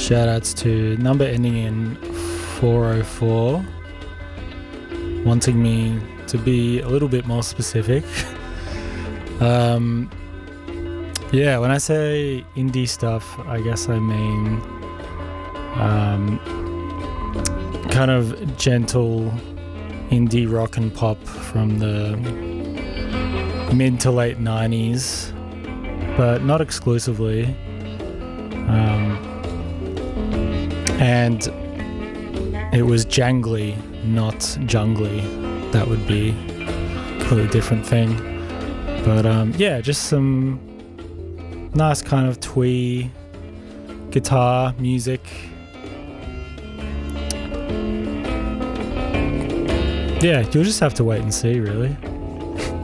Shout outs to number ending in 404, wanting me to be a little bit more specific. Yeah, when I say indie stuff, I guess I mean kind of gentle indie rock and pop from the mid to late 90s, but not exclusively. And it was jangly, not jungly. That would be a completely different thing. But yeah, just some nice kind of twee guitar music. Yeah, you'll just have to wait and see, really.